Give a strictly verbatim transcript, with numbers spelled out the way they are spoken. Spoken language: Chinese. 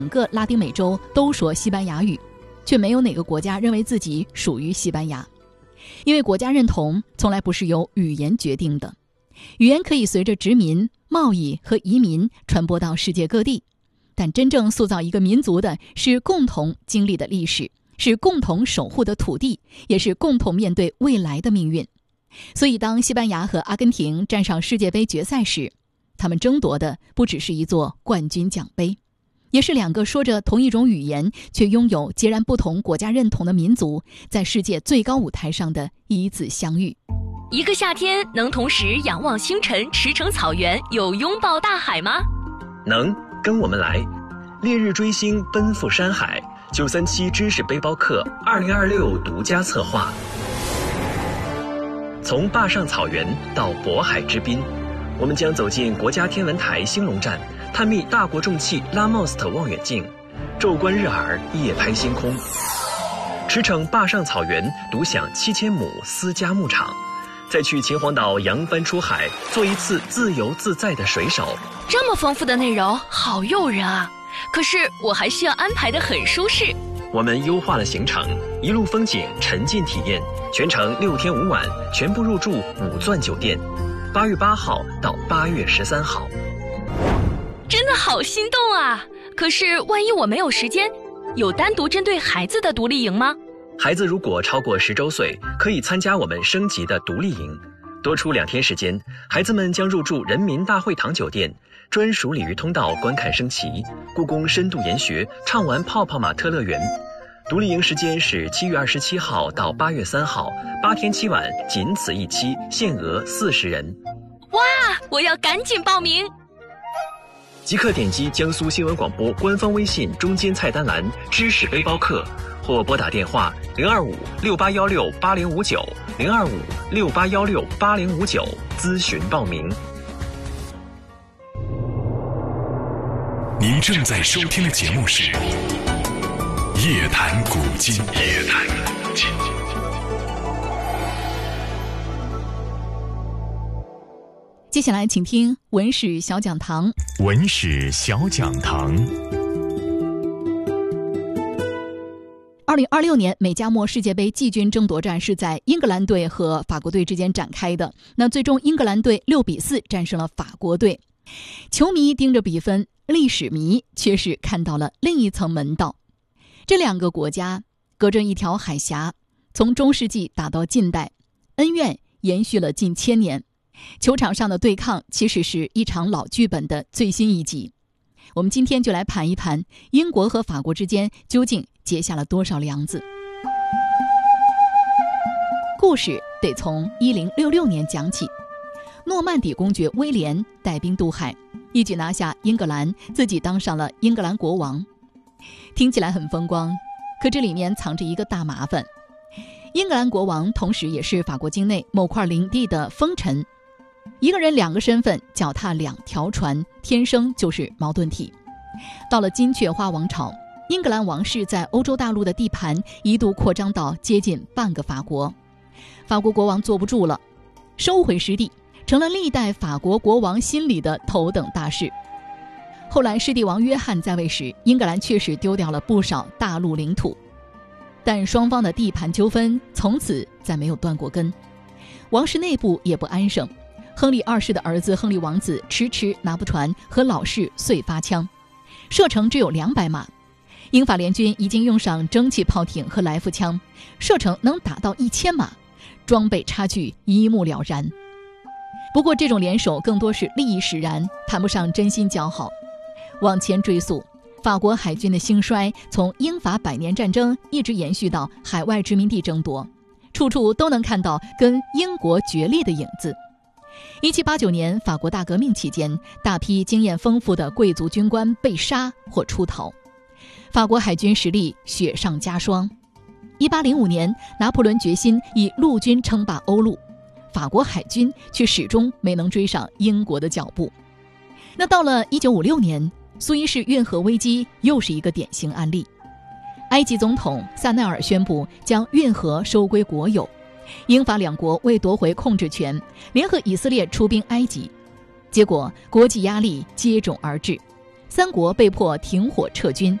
整个拉丁美洲都说西班牙语，却没有哪个国家认为自己属于西班牙。因为国家认同从来不是由语言决定的，语言可以随着殖民、贸易和移民传播到世界各地，但真正塑造一个民族的是共同经历的历史，是共同守护的土地，也是共同面对未来的命运。所以当西班牙和阿根廷站上世界杯决赛时，他们争夺的不只是一座冠军奖杯，也是两个说着同一种语言却拥有截然不同国家认同的民族在世界最高舞台上的一次相遇。 一个夏天能同时仰望星辰、驰骋草原，又拥抱大海吗？ 能，跟我们来，烈日追星，奔赴山海。九三七知识背包客二零二六独家策划，从坝上草原到渤海之滨，我们将走进国家天文台兴隆站，探秘大国重器拉莫斯特望远镜，昼观日耳，夜拍星空，驰骋坝上草原，独享七千亩私家牧场，再去秦皇岛扬帆出海，做一次自由自在的水手。 这么丰富的内容，好诱人啊！可是我还需要安排得很舒适。 我们优化了行程，一路风景，沉浸体验，全程六天五晚，全部入住五钻酒店。八月八号到八月十三号， 真的好心动啊！可是万一我没有时间，有单独针对孩子的独立营吗？ 孩子如果超过十周岁，可以参加我们升级的独立营，多出两天时间，孩子们将入住人民大会堂酒店，专属鲤鱼通道观看升旗，故宫深度研学，畅玩泡泡玛特乐园。独立营时间是七月二十七号到八月三号，八天七晚，仅此一期，限额四十人。 哇，我要赶紧报名！ 即刻点击江苏新闻广播官方微信中间菜单栏知识背包客，或拨打电话零二五六八幺六八零五九零二五六八幺六八零五九咨询报名。 您正在收听的节目是夜谈古今。夜谈古今。 接下来请听文史小讲堂。 文史小讲堂。 二零二六年美加墨世界杯季军争夺战是在英格兰队和法国队之间展开的。那最终英格兰队六比四战胜了法国队。球迷盯着比分，历史迷却是看到了另一层门道。这两个国家隔着一条海峡，从中世纪打到近代，恩怨延续了近千年。球场上的对抗其实是一场老剧本的最新一集。我们今天就来盘一盘英国和法国之间究竟结下了多少梁子。故事得从一零六六年讲起。诺曼底公爵威廉带兵渡海，一举拿下英格兰，自己当上了英格兰国王。听起来很风光，可这里面藏着一个大麻烦。英格兰国王同时也是法国境内某块领地的封臣，一个人两个身份，脚踏两条船，天生就是矛盾体。到了金雀花王朝，英格兰王室在欧洲大陆的地盘一度扩张到接近半个法国。法国国王坐不住了，收回失地，成了历代法国国王心里的头等大事。后来世帝王约翰在位时，英格兰确实丢掉了不少大陆领土，但双方的地盘纠纷从此再没有断过根。王室内部也不安生，亨利二世的儿子亨利王子迟迟拿不传，和老氏遂发枪，射程只有两百码。英法联军已经用上蒸汽炮艇和来福枪，射程能打到一千码，装备差距一目了然。不过这种联手更多是利益使然，谈不上真心交好。往前追溯，法国海军的兴衰从英法百年战争一直延续到海外殖民地争夺，处处都能看到跟英国角力的影子。一七八九年法国大革命期间，大批经验丰富的贵族军官被杀或出逃，法国海军实力雪上加霜。一八零五年拿破仑决心以陆军称霸欧陆，法国海军却始终没能追上英国的脚步。那到了一九五六年，苏伊士运河危机又是一个典型案例。埃及总统萨奈尔宣布将运河收归国有，英法两国为夺回控制权，联合以色列出兵埃及。结果国际压力接踵而至， 三国被迫停火撤军。